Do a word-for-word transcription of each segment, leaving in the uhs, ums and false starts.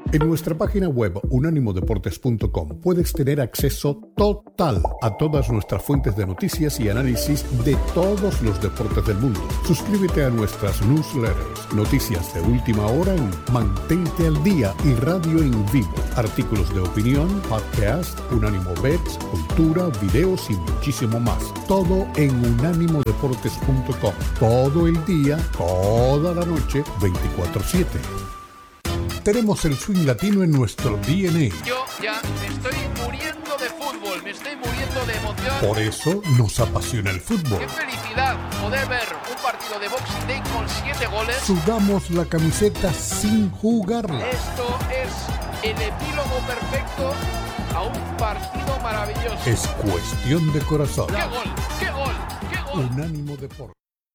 En nuestra página web unánimo deportes punto com puedes tener acceso total a todas nuestras fuentes de noticias y análisis de todos los deportes del mundo. Suscríbete a nuestras newsletters, noticias de última hora en Mantente al Día y radio en vivo, artículos de opinión, podcast, Unánimo Bets, cultura, videos y muchísimo más. Todo en unánimo deportes punto com. Todo el día, toda la noche, veinticuatro siete. Tenemos el swing latino en nuestro D N A. Yo ya me estoy muriendo de fútbol, me estoy muriendo de emoción. Por eso nos apasiona el fútbol. ¡Qué felicidad poder ver un partido de Boxing Day con siete goles! Sudamos la camiseta sin jugarla. Esto es el epílogo perfecto a un partido maravilloso. Es cuestión de corazón. ¡Qué gol! ¡Qué gol! ¡Qué gol! Unánimo Deportes.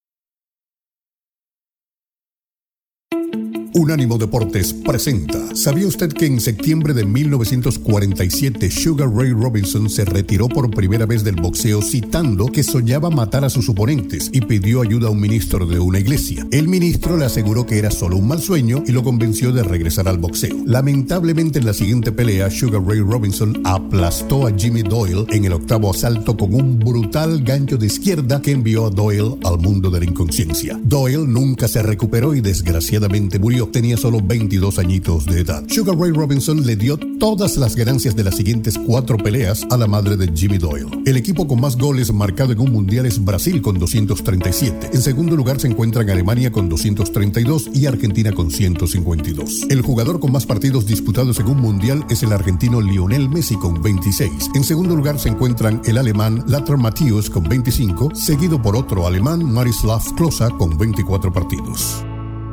Unánimo Deportes presenta. ¿Sabía usted que en septiembre de mil novecientos cuarenta y siete Sugar Ray Robinson se retiró por primera vez del boxeo citando que soñaba matar a sus oponentes y pidió ayuda a un ministro de una iglesia? El ministro le aseguró que era solo un mal sueño y lo convenció de regresar al boxeo. Lamentablemente, en la siguiente pelea, Sugar Ray Robinson aplastó a Jimmy Doyle en el octavo asalto con un brutal gancho de izquierda que envió a Doyle al mundo de la inconsciencia. Doyle nunca se recuperó y desgraciadamente murió. Tenía solo veintidós añitos de edad. Sugar Ray Robinson le dio todas las ganancias de las siguientes cuatro peleas a la madre de Jimmy Doyle. El equipo con más goles marcado en un mundial es Brasil con doscientos treinta y siete. En segundo lugar se encuentran Alemania con doscientos treinta y dos y Argentina con ciento cincuenta y dos. El jugador con más partidos disputados en un mundial es el argentino Lionel Messi con veintiséis. En segundo lugar se encuentran el alemán Lothar Matthäus con veinticinco, seguido por otro alemán, Miroslav Klose, con veinticuatro partidos.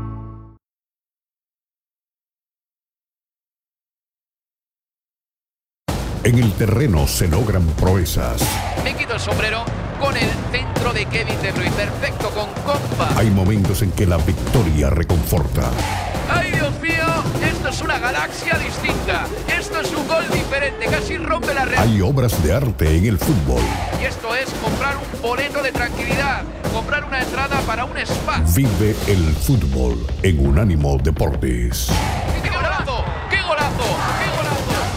En el terreno se logran proezas. Me quito el sombrero con el centro de Kevin De Bruyne. Perfecto, con compa. Hay momentos en que la victoria reconforta. ¡Ay, Dios mío! Esto es una galaxia distinta. Esto es un gol diferente. Casi rompe la red. Hay obras de arte en el fútbol. Y esto es comprar un boleto de tranquilidad. Comprar una entrada para un spa. Vive el fútbol en Unánimo Deportes. ¡Qué golazo! ¡Qué golazo! ¡Qué golazo!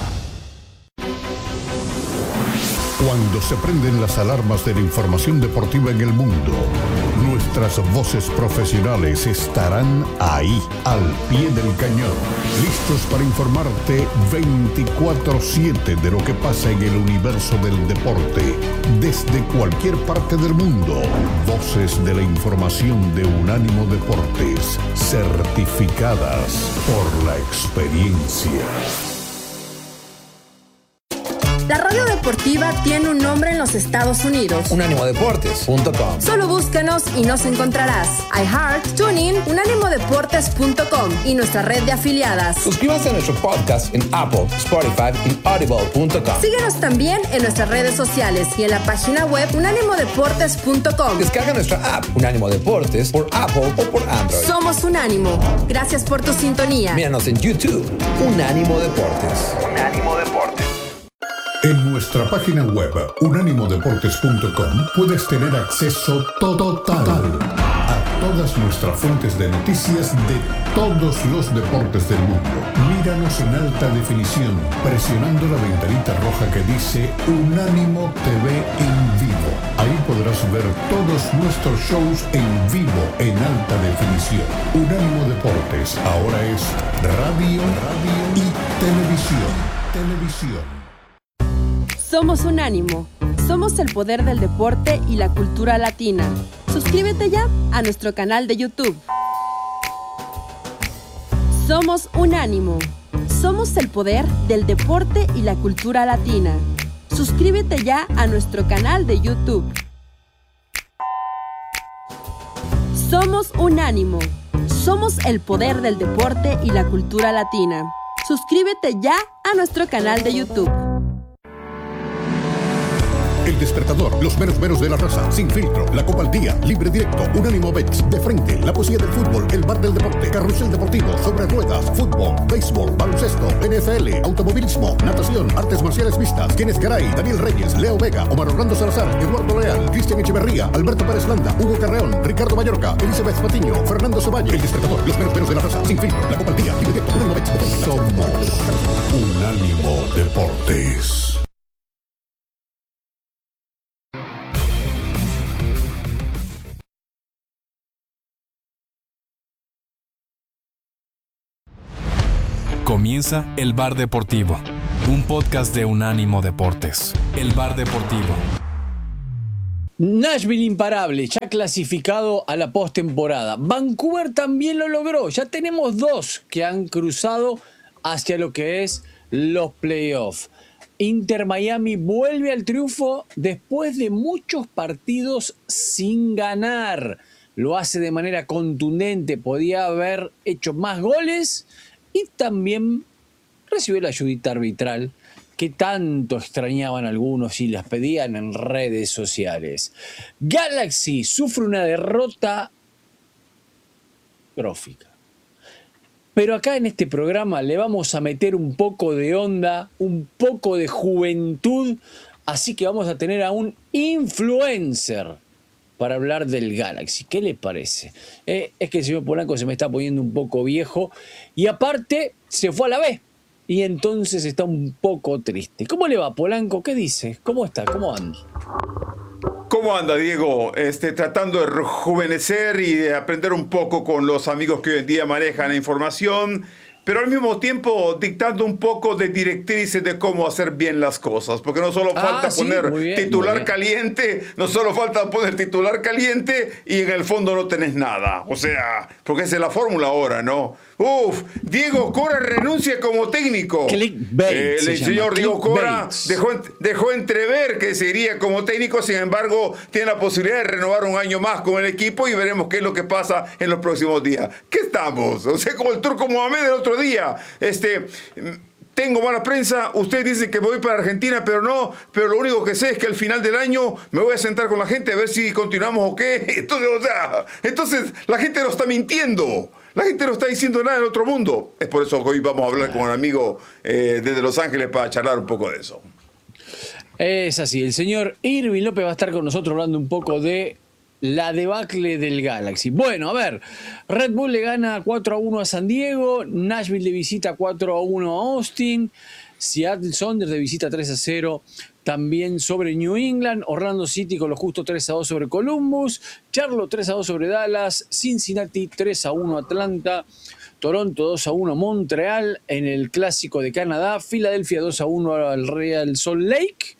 Cuando se prenden las alarmas de la información deportiva en el mundo, nuestras voces profesionales estarán ahí, al pie del cañón, listos para informarte veinticuatro siete de lo que pasa en el universo del deporte, desde cualquier parte del mundo. Voces de la información de Unánimo Deportes, certificadas por la experiencia. La radio deportiva tiene un nombre en los Estados Unidos. unánimo deportes punto com. Solo búscanos y nos encontrarás. iHeart, TuneIn, unánimo deportes punto com y nuestra red de afiliadas. Suscríbanse a nuestro podcast en Apple, Spotify y audible punto com. Síguenos también en nuestras redes sociales y en la página web unánimo deportes punto com. Descarga nuestra app Unánimo Deportes por Apple o por Android. Somos Unánimo. Gracias por tu sintonía. Míranos en YouTube, Unánimo Deportes. Unánimo Deportes. En nuestra página web unánimo deportes punto com puedes tener acceso total a todas nuestras fuentes de noticias de todos los deportes del mundo. Míranos en alta definición presionando la ventanita roja que dice Unánimo T V en vivo. Ahí podrás ver todos nuestros shows en vivo en alta definición. Unánimo Deportes ahora es radio, radio y televisión. Televisión. Somos Unánimo. Somos el poder del deporte y la cultura latina. Suscríbete ya a nuestro canal de YouTube. Somos Unánimo. Somos el poder del deporte y la cultura latina. Suscríbete ya a nuestro canal de YouTube. Somos Unánimo. Somos el poder del deporte y la cultura latina. Suscríbete ya a nuestro canal de YouTube. El Despertador, los meros meros de la raza, Sin Filtro, La Copa al Día, Libre Directo, Unánimo Bets, De Frente, La Poesía del Fútbol, El Bar del Deporte, Carrusel Deportivo, Sobre Ruedas, Fútbol, Béisbol, Baloncesto, N F L, Automovilismo, Natación, Artes Marciales Mixtas, Kenneth Garay, Daniel Reyes, Leo Vega, Omar Orlando Salazar, Eduardo Leal, Cristian Echeverría, Alberto Pérez Landa, Hugo Carreón, Ricardo Mallorca, Elizabeth Patiño, Fernando Ceballos. El Despertador, los meros meros de la raza, Sin Filtro, La Copa al Día, Libre Directo, Unánimo Bets, De Frente. Somos Unánimo Deportes. Comienza El Bar Deportivo, un podcast de Unánimo Deportes. El Bar Deportivo. Nashville imparable, ya clasificado a la postemporada. Vancouver también lo logró. Ya tenemos dos que han cruzado hacia lo que es los playoffs. Inter Miami vuelve al triunfo después de muchos partidos sin ganar. Lo hace de manera contundente. Podía haber hecho más goles y también recibió la ayudita arbitral que tanto extrañaban algunos y las pedían en redes sociales. Galaxy sufre una derrota trófica. Pero acá en este programa le vamos a meter un poco de onda, un poco de juventud, así que vamos a tener a un influencer para hablar del Galaxy. ¿Qué le parece? Eh, es que el señor Polanco se me está poniendo un poco viejo y aparte se fue a la B. Y entonces está un poco triste. ¿Cómo le va, Polanco? ¿Qué dice? ¿Cómo está? ¿Cómo anda? ¿Cómo anda, Diego? Este, tratando de rejuvenecer y de aprender un poco con los amigos que hoy en día manejan la información, pero al mismo tiempo dictando un poco de directrices de cómo hacer bien las cosas, porque no solo falta ah, sí, poner bien, titular caliente, no solo falta poner titular caliente y en el fondo no tenés nada. O sea, porque esa es la fórmula ahora, ¿no? Uf, Diego Cora renuncia como técnico. Clickbait, eh, el señor Diego Cora dejó, dejó entrever que se iría como técnico, sin embargo, tiene la posibilidad de renovar un año más con el equipo y veremos qué es lo que pasa en los próximos días. ¿Qué estamos? O sea, como el Turco Mohamed el otro día. Este... Tengo mala prensa, usted dice que me voy para Argentina, pero no, pero lo único que sé es que al final del año me voy a sentar con la gente a ver si continuamos o qué. Entonces, o sea, entonces la gente no está mintiendo, la gente no está diciendo nada del otro mundo. Es por eso que hoy vamos a hablar con un amigo eh, desde Los Ángeles para charlar un poco de eso. Es así, el señor Irving López va a estar con nosotros hablando un poco de la debacle del Galaxy. Bueno, a ver, Red Bull le gana cuatro a uno a San Diego, Nashville de visita cuatro a uno a Austin, Seattle Sounders de visita tres a cero también sobre New England, Orlando City con lo justo tres a dos sobre Columbus, Charlotte tres a dos sobre Dallas, Cincinnati tres a uno Atlanta, Toronto dos a uno Montreal en el Clásico de Canadá, Filadelfia dos a uno al Real Salt Lake.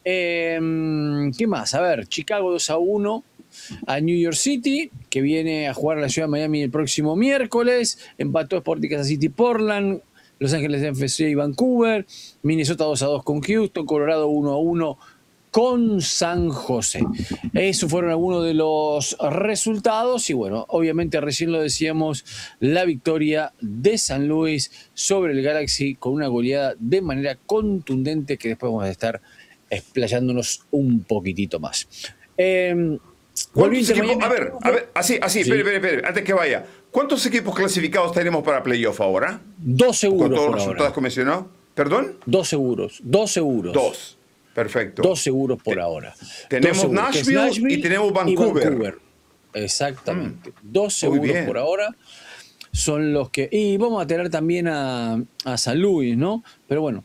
Eh, ¿Qué más? A ver, Chicago dos a uno a New York City, que viene a jugar a la ciudad de Miami el próximo miércoles. Empató Sporting Kansas City Portland, Los Ángeles F C y Vancouver, Minnesota dos a dos con Houston, Colorado uno a uno con San José. Esos fueron algunos de los resultados y bueno, obviamente recién lo decíamos, la victoria de San Luis sobre el Galaxy con una goleada de manera contundente que después vamos a estar explayándonos un poquitito más. Eh, ¿Cuántos equipos? A ver, a ver, así, así, sí. espere, espere, espere, antes que vaya. ¿Cuántos equipos clasificados tenemos para playoff ahora? Dos seguros. ¿Con todos los resultados que mencionó? ¿Perdón? Dos seguros, dos seguros. Dos, perfecto. Dos seguros por Te, ahora. Tenemos seguros, Nashville, Nashville y tenemos Vancouver. Y Vancouver. Exactamente. Mm. Dos seguros por ahora son los que... Y vamos a tener también a, a San Luis, ¿no? Pero bueno,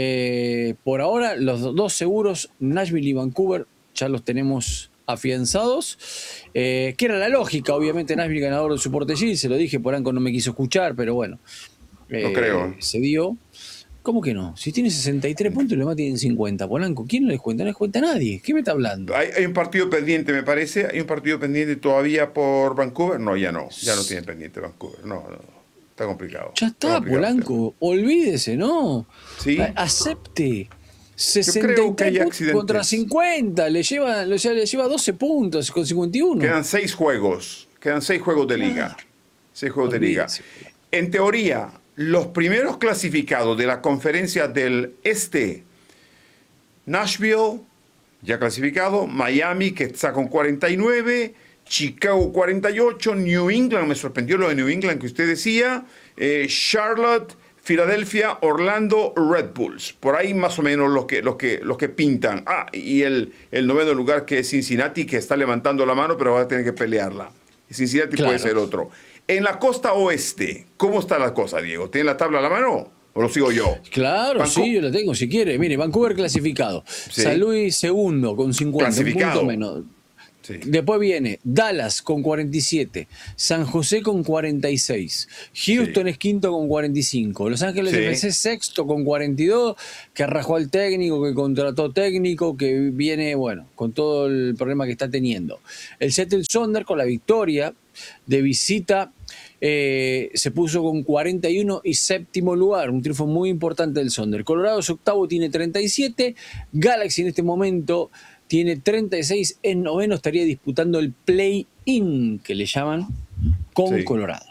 eh, por ahora los dos seguros, Nashville y Vancouver, ya los tenemos afianzados, eh, que era la lógica, obviamente Nashville ganador del Support Shield, se lo dije, Polanco no me quiso escuchar, pero bueno, eh, no creo. Se dio. ¿Cómo que no? Si tiene sesenta y tres puntos y los demás tienen cincuenta, Polanco, ¿quién no les cuenta? No les cuenta a nadie. ¿Qué me está hablando? Hay, hay un partido pendiente, me parece, hay un partido pendiente todavía por Vancouver, no, ya no, ya no tiene pendiente Vancouver, no, no, está complicado. Ya está, está Polanco, olvídese, ¿no? Sí. Acepte. sesenta y tres puntos contra cincuenta, le lleva, le lleva doce puntos con cincuenta y uno. Quedan seis juegos, quedan seis juegos de liga. Seis juegos de liga. En teoría, los primeros clasificados de la conferencia del Este, Nashville, ya clasificado, Miami, que está con cuarenta y nueve, Chicago cuarenta y ocho, New England, me sorprendió lo de New England que usted decía, eh, Charlotte, Filadelfia, Orlando, Red Bulls. Por ahí más o menos los que, los que, los que pintan. Ah, y el, el noveno lugar que es Cincinnati, que está levantando la mano, pero va a tener que pelearla. Cincinnati claro. puede ser otro. En la costa oeste, ¿cómo está la cosa, Diego? ¿Tiene la tabla a la mano o lo sigo yo? Claro, Vanco sí, yo la tengo si quiere. Mire, Vancouver clasificado. Sí. San Luis segundo con cincuenta, un punto menos. Sí. Después viene Dallas con cuarenta y siete, San José con cuarenta y seis, Houston sí. es quinto con cuarenta y cinco, Los Ángeles sí. F C sexto con cuarenta y dos, que arrajó al técnico, que contrató técnico, que viene, bueno, con todo el problema que está teniendo. El Seattle Sounders con la victoria de visita eh, se puso con cuarenta y uno y séptimo lugar, un triunfo muy importante del Sounders. Colorado es octavo, tiene treinta y siete, Galaxy en este momento tiene treinta y seis, en noveno estaría disputando el play-in, que le llaman, con sí. Colorado.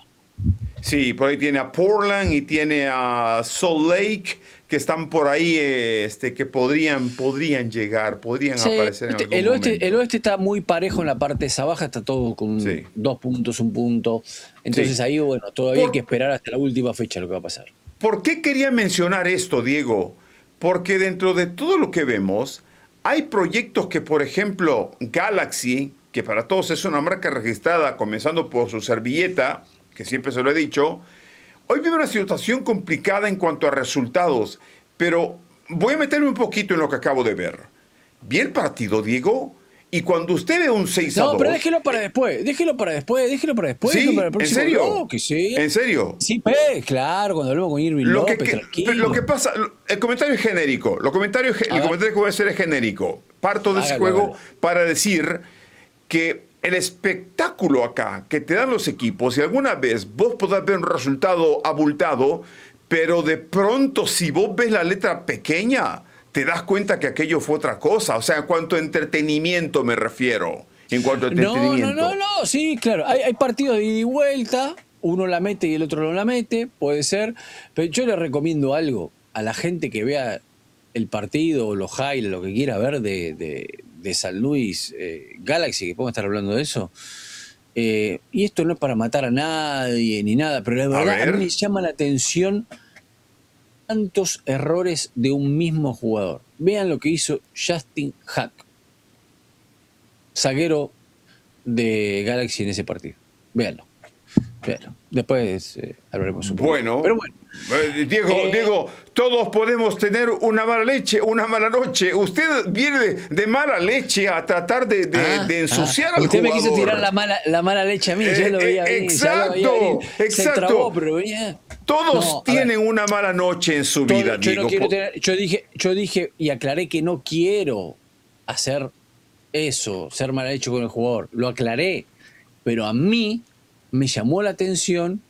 Sí, por ahí tiene a Portland y tiene a Salt Lake, que están por ahí, este, que podrían, podrían llegar, podrían sí, aparecer en este, algún el oeste, momento. El oeste está muy parejo en la parte esa baja, está todo con sí. dos puntos, un punto. Entonces sí. ahí, bueno, todavía por, hay que esperar hasta la última fecha lo que va a pasar. ¿Por qué quería mencionar esto, Diego? Porque dentro de todo lo que vemos, hay proyectos que, por ejemplo, Galaxy, que para todos es una marca registrada, comenzando por su servilleta, que siempre se lo he dicho, hoy vive una situación complicada en cuanto a resultados, pero voy a meterme un poquito en lo que acabo de ver. Vi el partido, Diego, y cuando usted ve un seis a dos... No, pero déjelo para después, déjelo para después, déjelo para después. ¿Sí? Para el ¿En serio? bloque, sí. ¿En serio? Sí, pues, claro, cuando hablamos con Irving lo López, que, tranquilo. Lo que pasa, el comentario es genérico, lo comentario, el ver. comentario que voy a hacer es genérico. Parto de Hágalo, ese juego hágalo. para decir que el espectáculo acá que te dan los equipos, y alguna vez vos podés ver un resultado abultado, pero de pronto si vos ves la letra pequeña, te das cuenta que aquello fue otra cosa. O sea, en cuanto a entretenimiento me refiero. En cuanto a entretenimiento. No, no, no, no. Sí, claro. Hay, hay partidos de ida y vuelta. Uno la mete y el otro no la mete. Puede ser. Pero yo le recomiendo algo a la gente que vea el partido o los highlights, lo que quiera ver de, de, de San Luis eh, Galaxy, que podemos estar hablando de eso. Eh, y esto no es para matar a nadie ni nada, pero la verdad a, a mí me llama la atención tantos errores de un mismo jugador. Vean lo que hizo Justin Hack, zaguero de Galaxy en ese partido. Véanlo. Véanlo. Después eh, hablaremos un poco. Bueno, pero bueno. Eh, Diego, eh, Diego, todos podemos tener una mala leche, una mala noche. Usted viene de, de mala leche a tratar de, de, ah, de ensuciar ah, al usted jugador. Usted me quiso tirar la mala, la mala leche a mí, eh, ya lo veía eh, venir. Exacto, ya lo veía venir. exacto. Se trabó, pero venía. Todos no, tienen una mala noche en su todo, vida, yo Diego. No quiero tener, yo, dije, yo dije y aclaré que no quiero hacer eso, ser mal hecho con el jugador. Lo aclaré, pero a mí me llamó la atención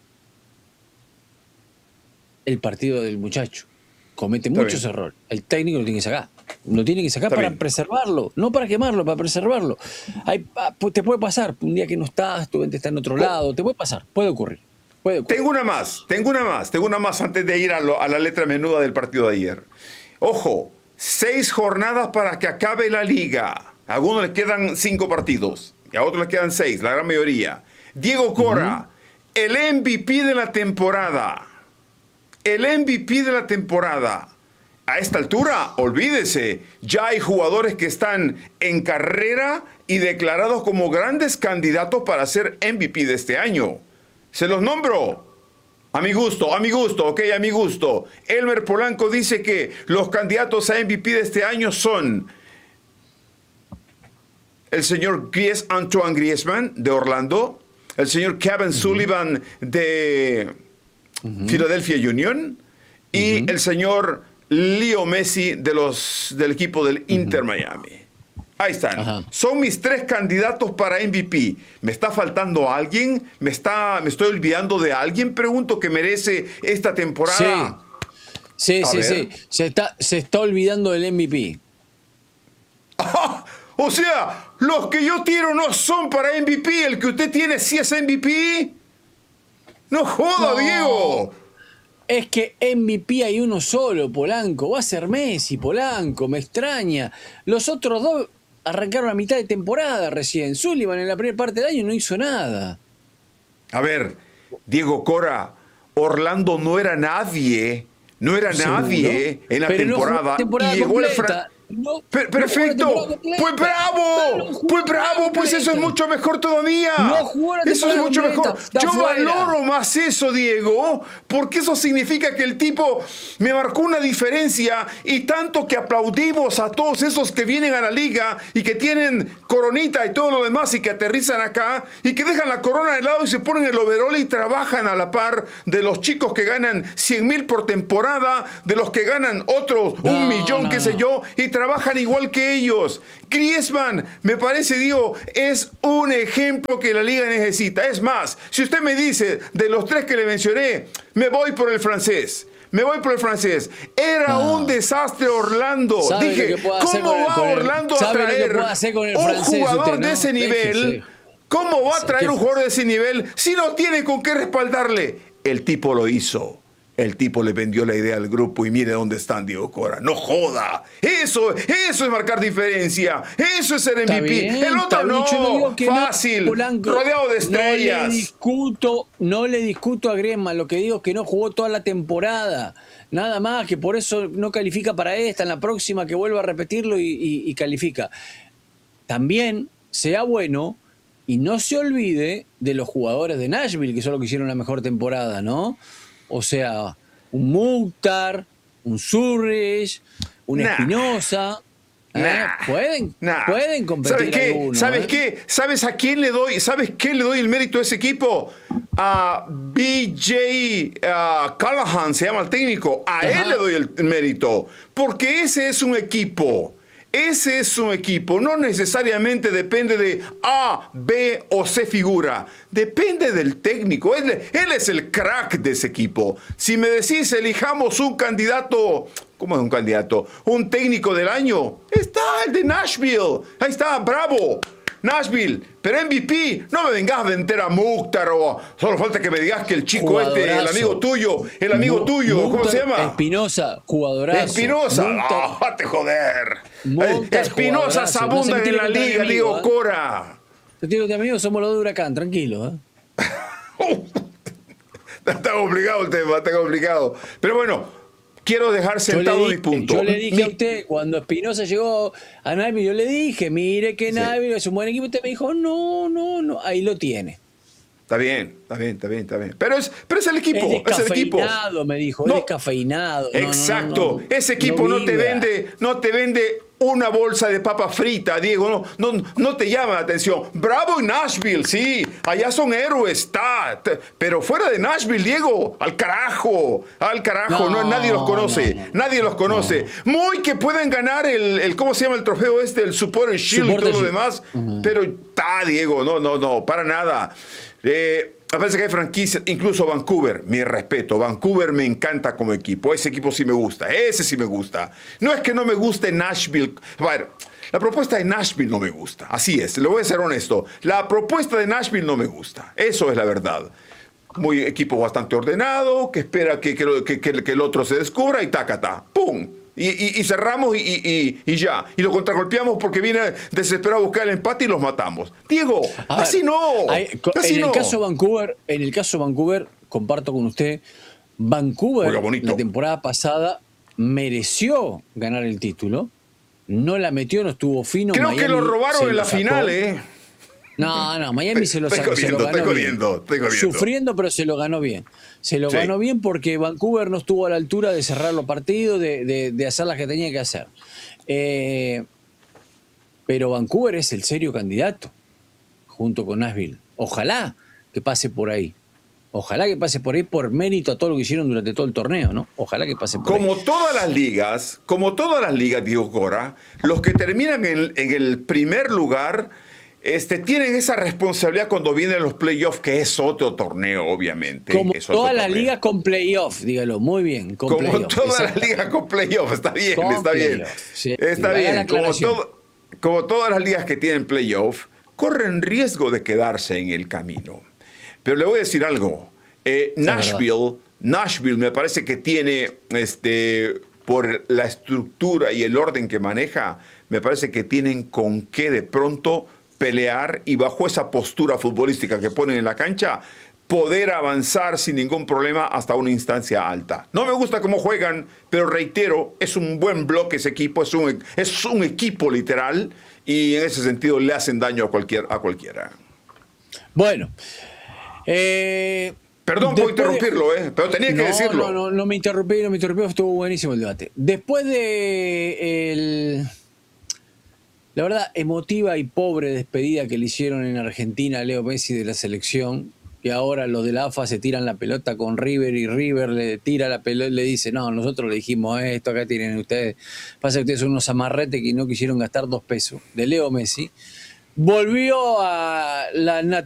el partido del muchacho. Comete Está muchos bien. errores. El técnico lo tiene que sacar. Lo tiene que sacar Está para bien. preservarlo, no para quemarlo, para preservarlo. Hay, te puede pasar, un día que no estás, tu mente está en otro lado, te puede pasar, puede ocurrir. Puede ocurrir. Tengo una más, tengo una más, tengo una más antes de ir a, lo, a la letra menuda del partido de ayer. Ojo, seis jornadas para que acabe la liga. A algunos les quedan cinco partidos, y a otros les quedan seis, la gran mayoría. Diego Cora, uh-huh. el M V P de la temporada. El M V P de la temporada. A esta altura, olvídese, ya hay jugadores que están en carrera y declarados como grandes candidatos para ser M V P de este año. Se los nombro. A mi gusto, a mi gusto, ok, a mi gusto. Elmer Polanco dice que los candidatos a M V P de este año son el señor Gries, Antoine Griezmann de Orlando, el señor Kevin uh-huh. Sullivan de uh-huh. Philadelphia Union y uh-huh. el señor Leo Messi de los, del equipo del Inter uh-huh. Miami. Ahí están. Ajá. Son mis tres candidatos para M V P. ¿Me está faltando alguien? ¿Me, está, ¿Me estoy olvidando de alguien? Pregunto que merece esta temporada. Sí, sí, sí, sí. Se está, se está olvidando del M V P. Ah, o sea, los que yo tiro no son para M V P. El que usted tiene sí es M V P. No joda, no. Diego. Es que M V P hay uno solo, Polanco. Va a ser Messi, Polanco, me extraña. Los otros dos arrancaron a mitad de temporada recién. Sullivan en la primera parte del año no hizo nada. A ver, Diego Cora, Orlando no era nadie, no era ¿Seguro? nadie en la Pero temporada. no temporada y llegó el completa. Fran... No, Per- no perfecto, jugó la temporada pues completa. bravo, No jugó pues la bravo, temporada pues eso es completa. mucho mejor todavía. No jugó la Eso es temporada mucho completa, mejor. está Yo fuera. valoro más eso, Diego, porque eso significa que el tipo me marcó una diferencia y tanto que aplaudimos a todos esos que vienen a la liga y que tienen coronita y todo lo demás y que aterrizan acá y que dejan la corona de lado y se ponen el overol y trabajan a la par de los chicos que ganan cien mil por temporada, de los que ganan otros No, un millón, no, qué sé no. yo, y trabajan igual que ellos. Griezmann, me parece, Diego, es un ejemplo que la liga necesita. Es más, si usted me dice, de los tres que le mencioné, me voy por el francés. Me voy por el francés. Era No. un desastre Orlando. ¿Sabe Dije, lo que puede hacer ¿cómo con el- va con el- Orlando a sabe lo que traer puede hacer con el un francés jugador usted, de no? ese nivel? Déjese. ¿Cómo va a Sí, traer qué- un jugador de ese nivel si no tiene con qué respaldarle? El tipo lo hizo. El tipo le vendió la idea al grupo y mire dónde están, Diego Cora. ¡No joda! Eso, eso es marcar diferencia. Eso es ser M V P. Está bien, El otro está bien, no. yo digo que no, Fácil. Polanco, rodeado de No le estrellas. discuto, no le discuto a Griezmann, lo que digo es que no jugó toda la temporada. Nada más, que por eso no califica para esta, en la próxima que vuelva a repetirlo y, y- y califica. También sea bueno y no se olvide de los jugadores de Nashville, que son los que hicieron la mejor temporada, ¿no? O sea, un Mukhtar, un Zurich, un Nah. Espinosa. ¿eh? Nah, Pueden, nah. pueden competir. ¿Sabes qué? algunos, ¿Sabes ¿eh? qué? ¿Sabes a quién le doy? ¿Sabes qué le doy el mérito a ese equipo? A B J uh, Callahan, se llama el técnico. A Ajá. él le doy el, el mérito. Porque ese es un equipo. Ese es un equipo. No necesariamente depende de A, B o C figura. Depende del técnico. Él, él es el crack de ese equipo. Si me decís, elijamos un candidato... ¿Cómo es un candidato? Un técnico del año. Está el de Nashville. Ahí está, bravo. Nashville. Pero M V P, no me vengas a vender a Mukhtar o solo falta que me digas que el chico este, el Jugadorazo. amigo tuyo, el amigo Mu- tuyo, ¿cómo Mukhtar, se llama? Espinosa, jugadorazo. Espinosa. Mukhtar- ¡Ah, te joder! Mukhtar, Espinosa jugadorazo. abundan No se me en tire la contra liga, enemigo, Diego ¿eh? Cora. Te digo de amigos, somos los de Huracán, tranquilo. ¿eh? Está complicado el tema, está complicado. Pero bueno, quiero dejar Yo sentado le, mi punto. yo le dije Mi- a usted, cuando Espinosa llegó a Nashville, yo le dije, mire que Sí. Nashville es un buen equipo. Usted me dijo, no, no, no, ahí lo tiene. Está bien, está bien, está bien, está bien. Pero es, pero es el Es equipo, es, el equipo. descafeinado, me dijo, No. es descafeinado. No, no, no, Exacto, no, ese equipo no, te vibra. vende, no te vende una bolsa de papa frita, Diego, no, no, no te llama la atención. Bravo en Nashville, sí, allá son héroes, está. T- Pero fuera de Nashville, Diego, al carajo, al carajo, no, No, nadie los conoce, no, no. nadie los conoce. Muy que pueden ganar el, el, ¿cómo se llama el trofeo este? El Supporter Shield y Supporter todo lo Shield. demás, pero está, Diego, no, no, no, para nada. Eh, me parece que hay franquicias, incluso Vancouver, mi respeto, Vancouver me encanta como equipo, ese equipo sí me gusta, ese sí me gusta. No es que no me guste Nashville, a ver, la propuesta de Nashville no me gusta, así es, le voy a ser honesto, la propuesta de Nashville no me gusta, eso es la verdad. Muy equipo bastante ordenado, que espera que, que, que, que- que el otro se descubra y tacata, ¡pum! Y, y- y cerramos y, y- y- y ya. Y lo contragolpeamos porque viene desesperado a buscar el empate y los matamos. Diego, A ver, así no. hay- co- así en no. el caso de Vancouver, en el caso de Vancouver, comparto con usted, Vancouver Juega bonito. la temporada pasada mereció ganar el título, no la metió, no estuvo fino. Creo Miami que lo robaron se en lo la sacó. final, ¿eh? No, no, Miami se lo Estoy sacó, se lo jodiendo, ganó estoy bien. jodiendo, estoy jodiendo. Sufriendo, pero se lo ganó bien. Se lo Sí. ganó bien porque Vancouver no estuvo a la altura de cerrar los partidos, de, de- de hacer las que tenía que hacer. Eh, pero Vancouver es el serio candidato, junto con Nashville. Ojalá que pase por ahí. Ojalá que pase por ahí por mérito a todo lo que hicieron durante todo el torneo, ¿no? Ojalá que pase por Como ahí. todas las ligas, como todas las ligas, Diego Cora, los que terminan en, en el primer lugar este, tienen esa responsabilidad cuando vienen los playoffs, que es otro torneo, obviamente. Como es otro todas las torneo. ligas con playoff, dígalo, muy bien. Con Como playoff, todas las exacto. ligas con playoff, está bien, Con está bien. playoff, sí. Está Haga la bien, como, aclaración. todo- como todas las ligas que tienen playoff, corren riesgo de quedarse en el camino. Pero le voy a decir algo, eh, Es Nashville Nashville me parece que tiene, este, por la estructura y el orden que maneja, me parece que tienen con qué de pronto pelear y bajo esa postura futbolística que ponen en la cancha, poder avanzar sin ningún problema hasta una instancia alta. No me gusta cómo juegan, pero reitero, es un buen bloque ese equipo, es un, es un equipo literal y en ese sentido le hacen daño a, cualquier, a cualquiera. Bueno, eh, perdón por interrumpirlo, de... eh, pero tenía que no, decirlo. No, no, no me interrumpí, no me interrumpí, estuvo buenísimo el debate. Después de el, la verdad, emotiva y pobre despedida que le hicieron en Argentina a Leo Messi de la selección, que ahora los de la A F A se tiran la pelota con River y River le tira la pelota y le dice, no, nosotros le dijimos esto, acá tienen ustedes, pasa que ustedes son unos amarretes que no quisieron gastar dos pesos, de Leo Messi, volvió a la